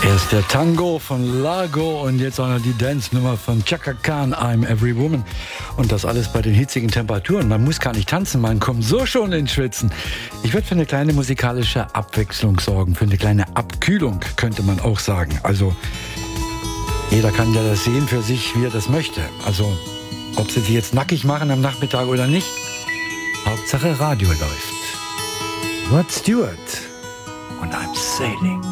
Erst der Tango von Largo und jetzt auch noch die Dance-Nummer von Chaka Khan, I'm Every Woman. Und das alles bei den hitzigen Temperaturen. Man muss gar nicht tanzen, man kommt so schon ins Schwitzen. Ich würde für eine kleine musikalische Abwechslung sorgen, für eine kleine Abkühlung, könnte man auch sagen. Also jeder kann ja das sehen für sich, wie er das möchte. Also ob sie sich jetzt nackig machen am Nachmittag oder nicht, Hauptsache Radio läuft. Rod Stewart und I'm Sailing.